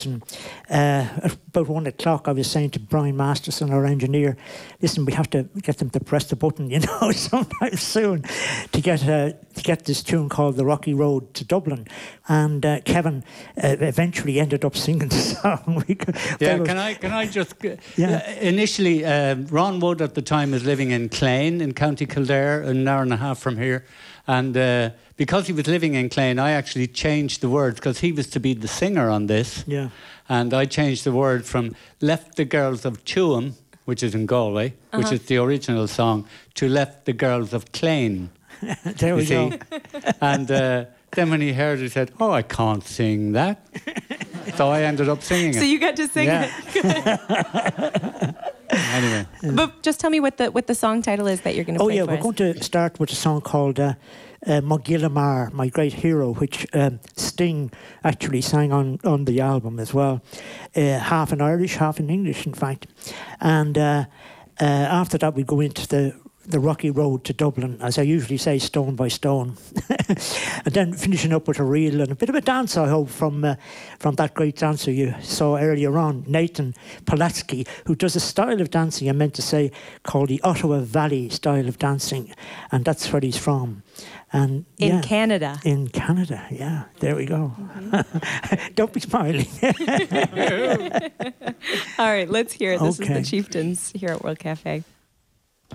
And at about 1 o'clock, I was saying to Brian Masterson, our engineer, listen, we have to get them to press the button, sometime soon to get this tune called The Rocky Road to Dublin. And Kevin eventually ended up singing the song. Can I just... initially, Ron Wood at the time was living in Clane in County Kildare, an hour and a half from here. And because he was living in Clane, I actually changed the words because he was to be the singer on this. Yeah. And I changed the word from Left the Girls of Tuam, which is in Galway, which is the original song, to Left the Girls of Clane. There we go. And then when he heard it, he said, oh, I can't sing that. So I ended up singing it. So you got to sing it. Anyway. But just tell me what the song title is that you're going to play for us. We're going to start with a song called Mogillamar, My Great Hero, which Sting actually sang on the album as well. Half in Irish, half in English, in fact. And after that, we go into the Rocky Road to Dublin, as I usually say, stone by stone. And then finishing up with a reel and a bit of a dance, I hope, from that great dancer you saw earlier on, Nathan Polatsky, who does a style of dancing, I meant to say, called the Ottawa Valley style of dancing. And that's where he's from. And in Canada. In Canada, yeah. There we go. Mm-hmm. Don't be smiling. All right, let's hear it. This is the Chieftains here at World Cafe.